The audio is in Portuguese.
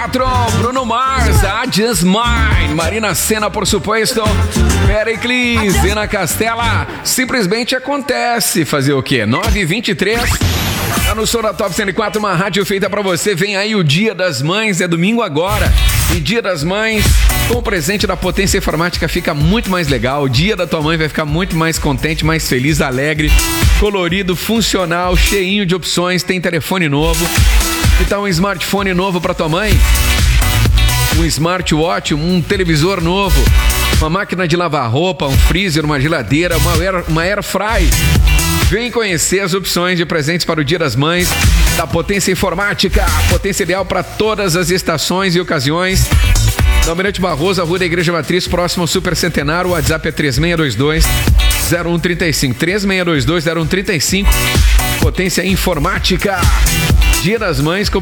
Bruno Mars, Just Mine, Marina Sena, por supuesto, Pericles, Zena Castela, simplesmente acontece. Fazer o quê? 9h23, tá no som da Top 104, uma rádio feita pra você. Vem aí o Dia das Mães, é domingo agora. E Dia das Mães, com o presente da Potência Informática, fica muito mais legal. O dia da tua mãe vai ficar muito mais contente, mais feliz, alegre, colorido, funcional, cheinho de opções. Tem telefone novo. Que tal um smartphone novo pra tua mãe? Um smartwatch, um televisor novo, uma máquina de lavar roupa, um freezer, uma geladeira, uma air fry. Vem conhecer as opções de presentes para o Dia das Mães da Potência Informática. Potência ideal para todas as estações e ocasiões. Na Almirante Barroso, a Rua da Igreja Matriz, próximo ao Super Centenário. O WhatsApp é 3622-0135. 3622-0135. Potência Informática. Dia das Mães com